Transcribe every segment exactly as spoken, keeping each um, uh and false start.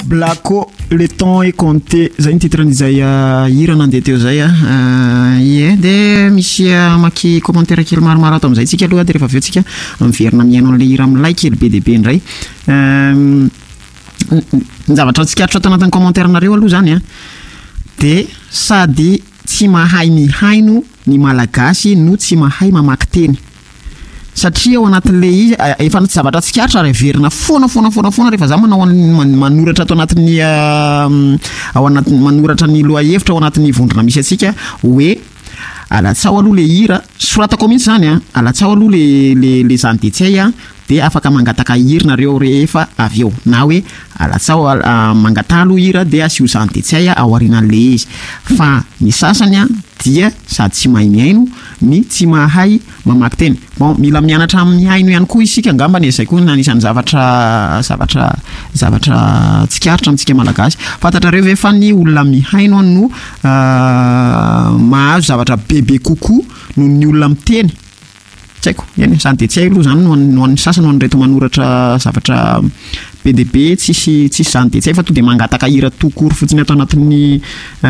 Blacko, le temps est compté. Zay ny titre n'izay hira nandeha teo zay a ie de misy maki commentaire kely maromaro ato am'izay tsika aloha de rehefa avy eo tsika miverina miaino an'le hira amin'ny like kely be de be indray. Ny zavatra tsikaritra ato anatin'ny commentaire nareo aloha zany a de sady tsy mahay mihaino ny malagasy no tsy mahay mamaky teny. Satria ao anatin'le izy efa tsy zavatra tsikaritra ary verina foana foana foana foana rehefa za manao manoratra ato anatin'ny ao anatin'ny manoratra ny loha hevitra ao anatin'ny vondrona misy atsika hoe alatsao aloha le hira soratako mihitsy zany a alatsao aloha le le le zany de tsay a de afaka mangataka hira nareo rehefa avy eo na hoe alatsao mangatalo hira de asio zany de tsay ao aorianan'le izy fa ny sasany a dia sady tsy mahay mihaino ny tsy mahay mamaky teny. Bon mila mianatra amin'ny haino ihany koa isika ngamba ny zay koa anisan'ny zavatra zavatra zavatra tsikaritra amintsika malagasy. Fantatrareo ve fa ny olona mihaino no mahazo zavatra bebe kokoa noho ny olona miteny. Tsaiko yani zany de tsy hay aloha zany no an'ny sasany no an'ireto manoratra zavatra B D B tsisy tsisy zany de tsy hay fa to de mangataka hira tokory fotsiny ato anatin'ny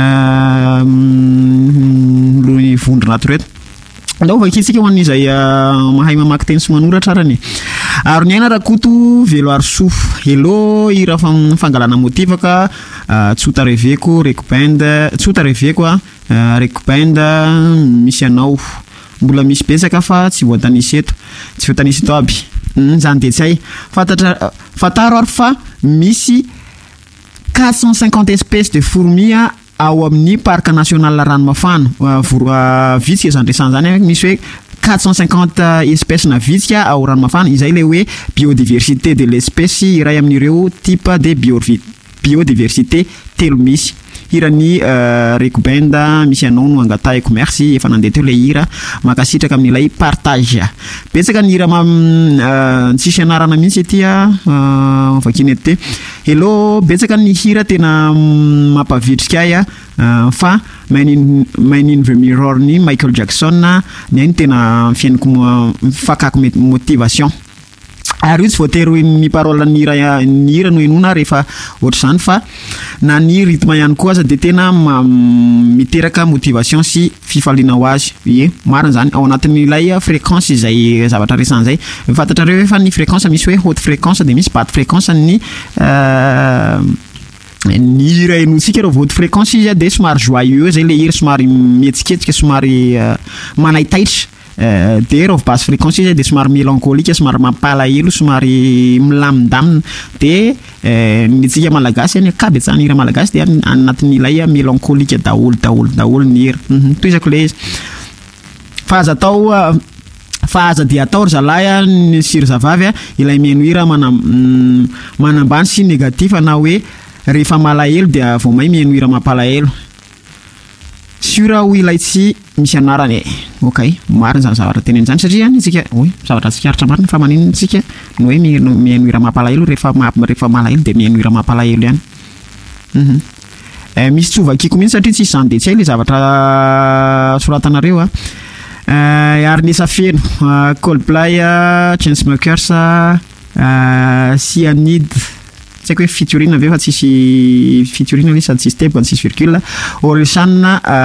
loha vondrona ato reto. Ndao vakitsika ho an'izay mahay mamaky teny sy manoratra arany. Ary ny aina Rakoto velo arso. Hello hira fangalana motivaka tsota reveko rekband tsota reveko a rekband misy anao mbola misy betsaka fa tsy voatanisy eto tsy voatanisy eto aby zany de tsy hay fantatra fataro ary fa misy quatre cent cinquante espèces de fourmis ao amin'ny parc national Ranomafana vitsika zany resany zany misy hoe quatre cent cinquante espèces na vitsika ao Ranomafana izay le hoe biodiversité de l'espèce iray amin'ireo type de biodiversité telo misy. Hirany rekbenda misy anao no angatahiko merci efa nandeha teo le hira makasitraka amin'ilay partage. Betsaka ny hira tsisy anarana mihitsy ety vakiny eto te. Hello betsaka ny hira tena mampavitrika ay fa Man in, Man in the Mirror ny Michael Jackson ny ainy tena fiainiko fakako motivation. Ary io tsy voatery ny parole ny hira ny hira no inona rehefa ohatr'izany fa na ny rythme ihany koa aza de tena miteraka motivation sy fifaliana ho azy. Ie marina zany ao anatin'ilay fréquence izay zavatra resan'izay. Fantatrareo fa ny fréquence misy hoe haute fréquence de misy basse fréquence ny ny hira enotsika rehefa haute fréquence izy de somary joyeux zay le hira somary mietsiketsika somary manaitaitra. De rehefa basse fréquence izy de somary mélancolique somary mampalahelo somary milamindamina de ny tsika malagasy any kabetsahana hira malagasy de anatin'ilay mélancolique daholo daholo daholo ny hira toizako le izy fa aza atao fa aza dia atao ry zalahy ny sirzavavy ilay mihaino hira mana manambany sy négatif na hoe rehefa malahelo de vao may mihaino hira mampalahelo. Sura ho ilay tsy misy anarany. Okay, marina zany zavatra teneny zany satria isika oy zavatra tsikaritra marina fa maninona isika no hoe mihaino hira mampalahelo rehefa rehefa malahelo de mihaino hira mampalahelo ihany. Mhm. Eh misy tsovakiko mihitsy satria tsisy zany de tsy hay le zavatra soratanareo a. Eh ary nisa feno Coldplay, Chainsmokers, Cyanide tsy hoe featuring aveo fa tsisy featuring le sady tsisy teboka tsisy virgule. Orelsan,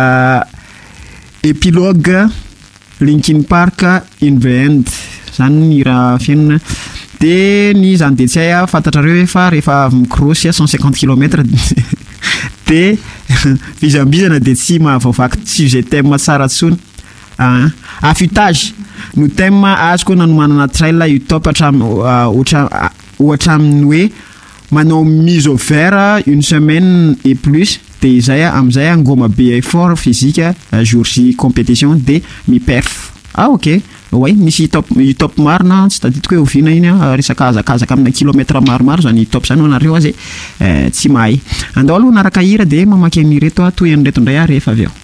Epilogue, Linkin Park, In the End zany hira fiainana de ny zany de tsy hay fantatrareo fa rehefa microsy cent cinquante kilomètres de fizambizana de tsy mahavoavaky tsy je t'aime tsara tsony. Affûtage no thème azoko nanomanana trail utop ohatra ohatra amin'ny hoe manao mise au vert une semaine et plus de izay am'izay angoma be effort physique jour J compétition de mi perf. Ah ok ouais misy top top marina tsy tadidiko hoe ovina iny resaka azakazaka amina kilomètre maromaro zany top zany anareo azy tsy mahay andao aloha naraka hira de mamaky anireto toy an'ireto indray rehefa avy eo.